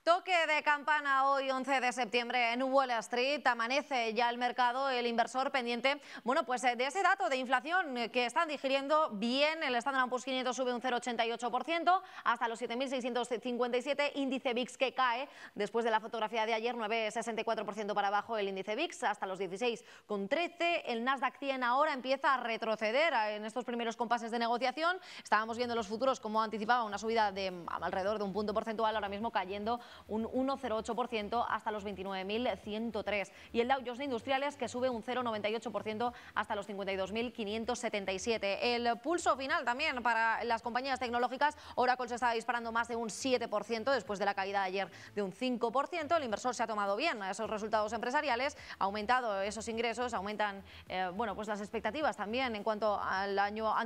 Toque de campana hoy, 11 de septiembre, en Wall Street. Amanece ya el mercado, el inversor pendiente, pues de ese dato de inflación que están digiriendo bien. El Standard & Poor's 500 sube un 0,88% hasta los 7.657. Índice VIX que cae después de la fotografía de ayer, 9,64% para abajo el índice VIX hasta los 16,13. El Nasdaq 100 ahora empieza a retroceder en estos primeros compases de negociación. Estábamos viendo los futuros, como anticipaba, una subida de alrededor de un punto porcentual, ahora mismo cayendo un 1,08% hasta los 29.103. Y el Dow Jones de Industriales, que sube un 0,98% hasta los 52.577. El pulso final también para las compañías tecnológicas. Oracle se está disparando más de un 7% después de la caída de ayer de un 5%. El inversor se ha tomado bien a esos resultados empresariales, ha aumentado esos ingresos, aumentan las expectativas también en cuanto al año anterior.